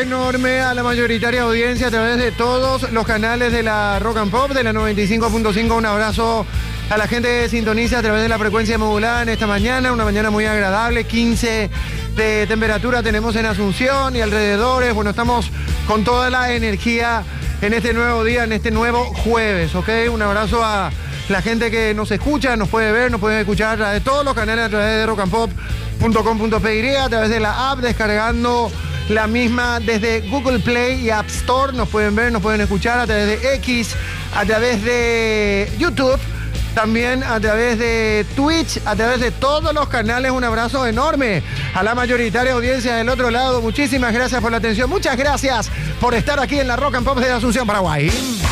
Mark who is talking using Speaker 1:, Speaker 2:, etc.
Speaker 1: enorme a la mayoritaria audiencia a través de todos los canales de la Rock and Pop, de la 95.5. Un abrazo a la gente que sintoniza a través de la frecuencia modulada en esta mañana. Una mañana muy agradable, 15 de temperatura tenemos en Asunción y alrededores. Bueno, estamos con toda la energía en este nuevo día, en este nuevo jueves, ¿ok? Un abrazo a la gente que nos escucha, nos puede ver, nos puede escuchar a través de todos los canales, a través de rockandpop.com.py, a través de la app, descargando la misma desde Google Play y App Store. Nos pueden ver, nos pueden escuchar a través de X, a través de YouTube, también a través de Twitch, a través de todos los canales. Un abrazo enorme a la mayoritaria audiencia del otro lado. Muchísimas gracias por la atención. Muchas gracias por estar aquí en la Rock and Pop de Asunción, Paraguay.